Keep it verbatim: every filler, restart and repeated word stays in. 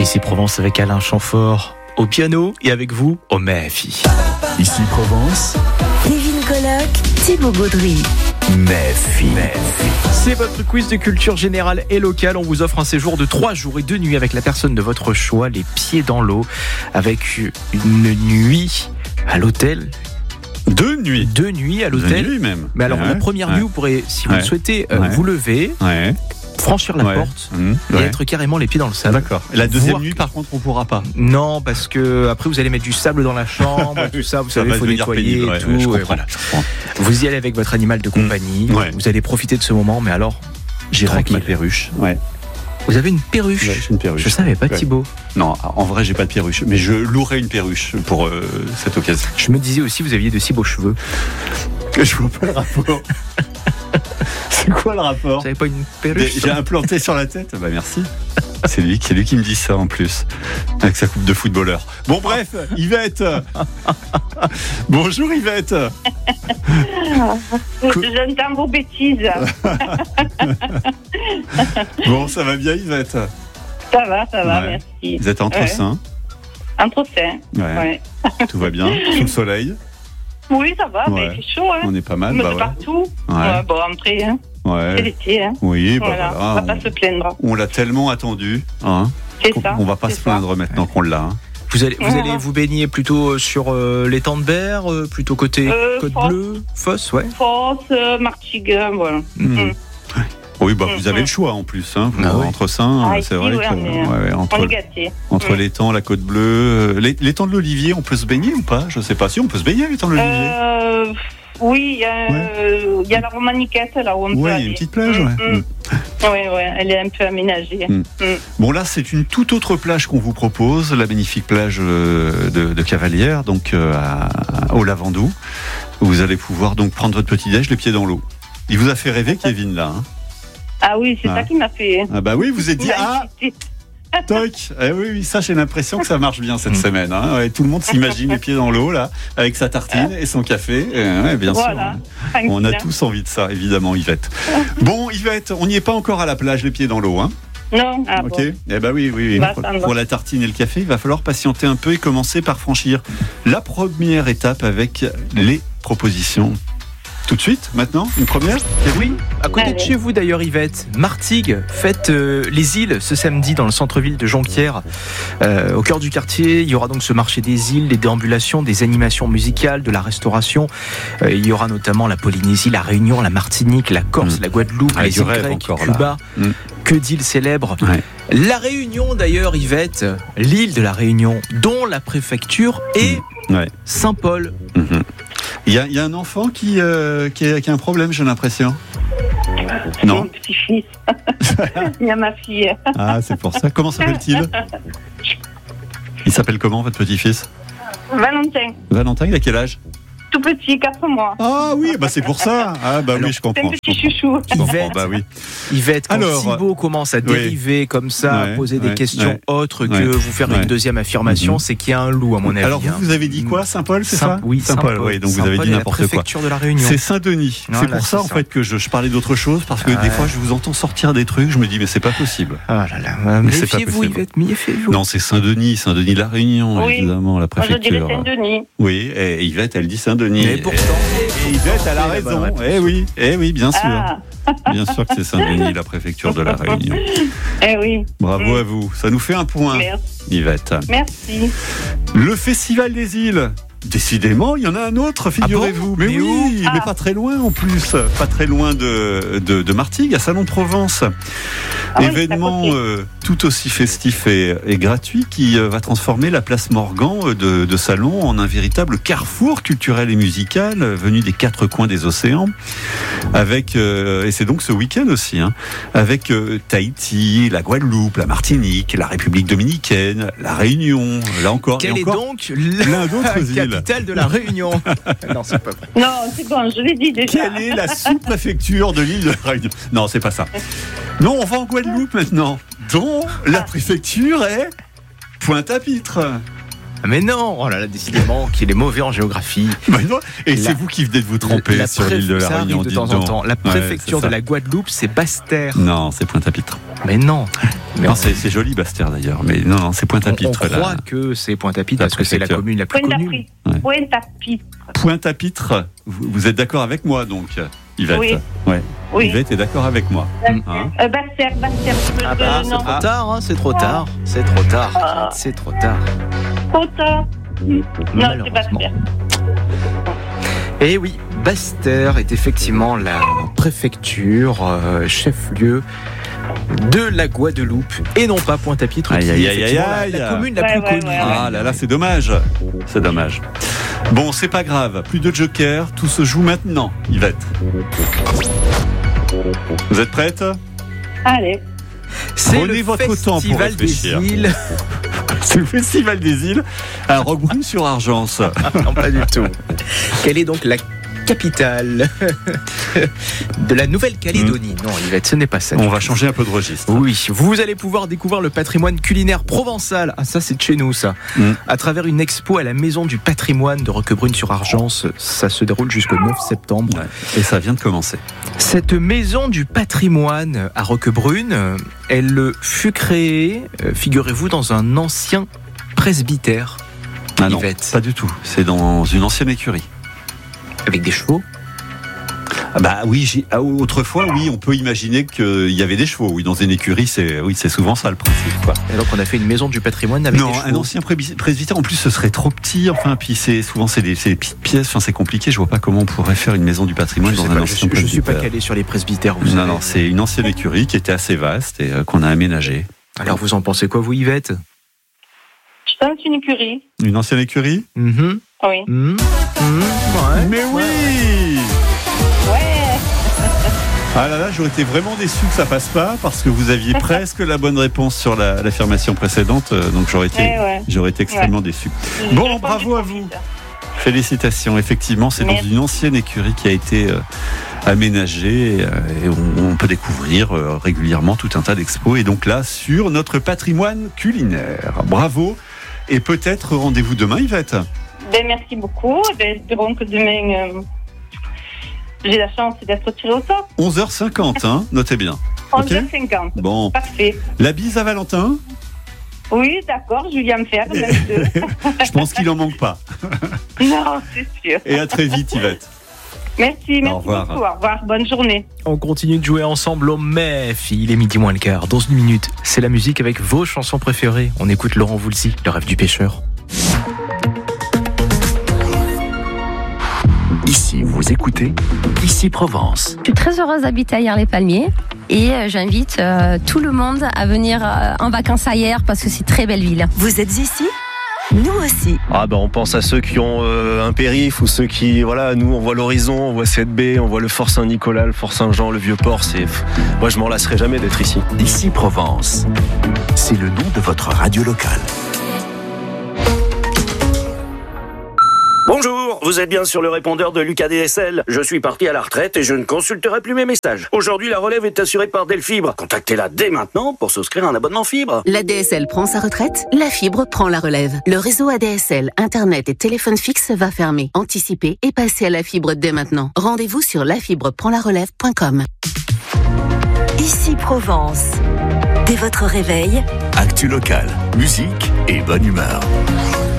Ici Provence avec Alain Chamfort au piano et avec vous au M E F I. Ici Provence, Kevin Colloc, Thibaut Gaudry. M E F I. C'est votre quiz de culture générale et locale. On vous offre un séjour de trois jours et deux nuits avec la personne de votre choix, les pieds dans l'eau, avec une nuit à l'hôtel. Deux nuits. Deux nuits à l'hôtel. Deux nuits même. Mais alors, ouais, la première ouais. nuit, vous pourrez, si vous ouais. le souhaitez, euh, ouais. vous lever, ouais. franchir la ouais. porte mmh. et ouais. être carrément les pieds dans le sable. D'accord. Et la deuxième Voir... nuit, par contre, on pourra pas. Non, parce que après vous allez mettre du sable dans la chambre, tout ça, vous ça savez, il faut nettoyer pénible, et tout. Ouais, je et comprends, voilà. je comprends. Vous y allez avec votre animal de compagnie. Mmh. Ouais. Vous allez profiter de ce moment, mais alors, J'irai avec ma tranquille. perruche. Ouais. Vous avez une perruche. Ouais, j'ai une perruche. Je savais pas, Ouais. Thibaut. Non, en vrai, j'ai pas de perruche, mais je louerai une perruche pour euh, cette occasion. Je me disais aussi, vous aviez de si beaux cheveux. Je vois pas le rapport. C'est quoi le rapport? Vous n'avez pas une perruche? J'ai implanté sur la tête. Bah merci. C'est lui, c'est lui qui me dit ça en plus, avec sa coupe de footballeur. Bon bref, Yvette. Bonjour Yvette. J'entends vos bêtises. Bon, ça va bien Yvette? Ça va, ça va, Ouais. merci. Vous êtes entre Ouais. saints? Entre saints. Ouais. Ouais. Tout va bien? Sous le soleil? Oui, ça va, Ouais. mais il fait chaud. Hein. On est pas mal, Mais bah de ouais. partout. Ouais. Ouais, bon, après, hein. c'est Ouais. l'été. Hein. Oui, bah Voilà, voilà. on va pas se plaindre. On l'a tellement attendu, hein, C'est qu'on- ça. on va pas c'est se ça. plaindre maintenant qu'on l'a. hein. Vous allez, vous Ouais. allez vous baigner plutôt sur euh, l'étang de Berre, euh, plutôt côté Euh, Côte Fosse. Bleue, Fosse, ouais. Fosse, euh, Martigues, voilà. Mmh. Mm. Oui, bah vous Mhm. avez le choix en plus, hein, vous, Ah oui. entre saints, Ah, c'est ici, vrai ouais, que on est- ouais, ouais, On entre, est gâtés. entre Mm. l'étang, la Côte Bleue, euh, l'é- l'étang de l'Olivier, on peut se baigner ou pas? Je sais pas si on peut se baigner à l'étang de l'Olivier. Euh, oui, il y, a, euh, il y a la Romaniquette, là où on peut Ouais, il y a aller. une petite plage, Mm, ouais. mm. Mm. Oui, ouais, elle est un peu aménagée. Mm. Mm. Bon là, c'est une toute autre plage qu'on vous propose, la magnifique plage euh, de, de Cavalière, donc euh, à- au Lavandou. Vous allez pouvoir donc prendre votre petit déj les pieds dans l'eau. Il vous a fait rêver, Kevin, là. Hein Ah oui, c'est Ah. ça qui m'a fait. ah bah oui, vous êtes dit Il m'a ah. incité. Toc. Eh oui, oui, ça j'ai l'impression que ça marche bien cette semaine. Hein. Ouais, tout le monde s'imagine les pieds dans l'eau là, avec sa tartine et son café. Et, ouais, bien Voilà. sûr. Tranquille. On a tous envie de ça, évidemment, Yvette. Bon, Yvette, on n'y est pas encore à la plage, les pieds dans l'eau, hein. Non, ah Ok. bon. Eh ben oui, oui, oui. Bah, Pour, ça me va. pour la tartine et le café, il va falloir patienter un peu et commencer par franchir la première étape avec les propositions. Tout de suite, maintenant, une première. Oui, à côté de Allez. chez vous d'ailleurs, Yvette, Martigues fête euh, les îles ce samedi dans le centre-ville de Jonquière. Euh, au cœur du quartier, il y aura donc ce marché des îles, des déambulations, des animations musicales, de la restauration. Euh, il y aura notamment la Polynésie, la Réunion, la Martinique, la Corse, Mm. la Guadeloupe, Ah, les du îles rêve grecques, encore, là. Cuba. Mm. Que d'îles célèbres. Ouais. La Réunion d'ailleurs, Yvette, l'île de la Réunion, dont la préfecture est Ouais. Saint-Paul. Mhm. Il y, a, il y a un enfant qui, euh, qui, a, qui a un problème, j'ai l'impression. Non. Mon petit-fils. Il y a ma fille. Ah, c'est pour ça. Comment s'appelle-t-il? Il s'appelle comment, votre petit-fils? Valentin, Valentin, il a quel âge? tout petit, quatre mois. Ah oui, bah c'est pour ça. Ah bah Alors, oui, je C'est un comprends. je petit comprends. chouchou. Je comprends, Yvette. bah oui. Yvette, quand Alors, Thibaut commence à dériver comme ça, Ouais, à poser ouais, des questions ouais. autres que Ouais, vous faire ouais. une deuxième affirmation, Mhm. c'est qu'il y a un loup, à mon avis. Alors vous, hein. vous avez dit quoi, Saint-Paul, c'est Saint- ça? Oui, Saint-Paul, oui, donc vous avez Saint-Paul dit et n'importe la quoi. préfecture de la Réunion. C'est Saint-Denis. Voilà, c'est pour ça, c'est en ça. fait, que je, je parlais d'autre chose, parce que Ouais. des fois, je vous entends sortir des trucs, je me dis, mais c'est pas possible. Ah là là, euh, Mais c'est pas méfiez-vous, possible. Yvette, méfiez-vous. Non, c'est Saint-Denis, Saint-Denis de la Réunion, Oui. évidemment, la Moi, je dirais préfecture. Saint-Denis. Oui, et Yvette, elle dit Saint-Denis. Mais pourtant, Et, et Yvette, elle a la raison. bonne réponse. Eh oui, eh oui, bien sûr. Ah, Bien sûr que c'est Saint-Denis, la préfecture de la Réunion. eh oui. Bravo Mm. à vous. Ça nous fait un point, Merci. Yvette. Merci. Le Festival des îles. Décidément, il y en a un autre, figurez-vous. bon mais, Mais oui, où mais Ah. pas très loin en plus. Pas très loin de, de, de Martigues, à Salon de Provence. Ah oui, Événement c'est à côté. euh, tout aussi festif et, et gratuit qui euh, va transformer la place Morgan euh, de, de Salon en un véritable carrefour culturel et musical euh, venu des quatre coins des océans. Avec, euh, et c'est donc ce week-end aussi, hein, avec euh, Tahiti, la Guadeloupe, la Martinique, la République dominicaine, la Réunion, là encore. quelle et est encore, donc plein la d'autres îles. capitale de la Réunion? Non, c'est pas vrai. Non, c'est bon, je l'ai dit déjà. Quelle est la sous-préfecture de l'île de la Réunion? Non, c'est pas ça. Non, on va en Guadeloupe maintenant, dont la préfecture est Pointe-à-Pitre. Mais non, oh là là, décidément qu'il est mauvais en géographie. Bah non. Et La- c'est vous qui venez de vous tromper La sur préf- l'île de la ça Réunion. arrive de dites temps en donc. temps. La Ouais, préfecture c'est de ça. la Guadeloupe, c'est Basse-Terre. Non, c'est Pointe-à-Pitre. Mais non. Mais Non, on, c'est, c'est joli Basse-Terre d'ailleurs, mais non, non, c'est on- on Pointe-à-Pitre. là. croit que c'est Pointe-à-Pitre La parce que c'est la préfecture. commune la plus connue. Ouais. Pointe-à-Pitre. Pointe-à-Pitre, vous, vous êtes d'accord avec moi donc, Yvette? Oui. Ouais. Oui. Yvette est d'accord avec moi. Hein Euh, Basse-Terre, Basse-Terre. Ah Euh, bah, c'est non. trop tard, hein, c'est trop tard. C'est trop tard. Ah. C'est trop tard. Trop tard. Non, c'est Malheureusement. Basse-Terre. Et oui, Basse-Terre est effectivement la préfecture, euh, chef-lieu de la Guadeloupe et non pas Pointe-à-Pitre Aïe, qui aïe, est aïe, effectivement aïe, la, la aïe. commune la Ouais, plus ouais, connue. ouais, Ah là là, c'est dommage. C'est dommage. Bon, c'est pas grave. Plus de joker. Tout se joue maintenant, Yvette. Vous êtes prête? Allez. C'est Prenez le votre temps pour festival des réfléchir. îles. C'est le Festival des îles à Roquebrune-sur-Argence. Non, pas du tout. Quelle est donc la capitale de la Nouvelle-Calédonie? Non, Yvette, ce n'est pas ça. On va changer un peu de registre. Oui, vous allez pouvoir découvrir le patrimoine culinaire provençal. Ah, ça, c'est de chez nous, ça. Mm. À travers une expo à la Maison du patrimoine de Roquebrune-sur-Argence. Ça se déroule jusqu'au neuf septembre. Ouais. Et ça vient de commencer. Cette Maison du patrimoine à Roquebrune, euh, elle fut créée, euh, figurez-vous, dans un ancien presbytère. Ah non, Yvette. pas du tout. C'est dans une ancienne écurie. Avec des chevaux. Ah bah oui, j'ai- ah, autrefois, oui, on peut imaginer qu'il y avait des chevaux. Oui, dans une écurie, c'est oui, c'est souvent ça le principe, quoi. Et donc, on a fait une Maison du patrimoine avec Non, des un chevaux. ancien prébis- presbytère, en plus, ce serait trop petit. Enfin, puis c'est souvent c'est des, c'est des petites pièces. Enfin, c'est compliqué. Je vois pas comment on pourrait faire une maison du patrimoine Je dans sais un pas, je, ancien suis, je suis pas presbytère. calé sur les presbytères, vous Non, savez. non, c'est une ancienne écurie qui était assez vaste et euh, qu'on a aménagée. Alors, vous en pensez quoi, vous, Yvette? Je pense une écurie. Une ancienne écurie? Mhm. Oui. Mhm. Mhm. Ouais. Mais oui. Ouais. Ah là là, j'aurais été vraiment déçu que ça passe pas parce que vous aviez presque la bonne réponse sur la- l'affirmation précédente, euh, donc j'aurais été, Ouais, ouais. j'aurais été extrêmement déçu. J'ai Bon, répondu bravo à trop vous. vite. Félicitations, effectivement, c'est dans Merci. une ancienne écurie qui a été euh, aménagée euh, et on, on peut découvrir euh, régulièrement tout un tas d'expos et donc là sur notre patrimoine culinaire. Bravo et peut-être rendez-vous demain, Yvette. Ben, merci beaucoup. Ben, espérons que demain, euh, j'ai la chance d'être tirée au sort. onze heures cinquante, hein, notez bien. onze heures cinquante. Bon, Parfait. la bise à Valentin, Oui, d'accord, je viens me faire. même deux. je pense qu'il en manque pas. Non, c'est sûr. Et à très vite, Yvette. Merci, merci revoir. beaucoup. Au revoir. Bonne journée. On continue de jouer ensemble au M E F. Il est midi moins le quart. Dans une minute, c'est la musique avec vos chansons préférées. On écoute Laurent Voulzy, Le rêve du pêcheur. Ici, vous écoutez Ici Provence. Je suis très heureuse d'habiter à Hyères-les-Palmiers et euh, j'invite euh, tout le monde à venir euh, en vacances à Hyères parce que c'est une très belle ville. Vous êtes ici? Nous aussi. Ah ben on pense à ceux qui ont euh, un périph' ou ceux qui, voilà, nous on voit l'horizon, on voit sept B, on voit le Fort Saint-Nicolas, le Fort Saint-Jean, le Vieux-Port, c'est... Moi je m'en lasserai jamais d'être ici. Ici Provence. C'est le nom de votre radio locale. Bonjour, vous êtes bien sur le répondeur de Lucas D S L. Je suis parti à la retraite et je ne consulterai plus mes messages. Aujourd'hui, la relève est assurée par Delfibre. Contactez-la dès maintenant pour souscrire un abonnement fibre. La D S L prend sa retraite, la fibre prend la relève. Le réseau A D S L, Internet et téléphone fixe va fermer. Anticipez et passez à la fibre dès maintenant. Rendez-vous sur la fibre prend la relève point com. Ici Provence. Dès votre réveil, Actu locale, musique et bonne humeur.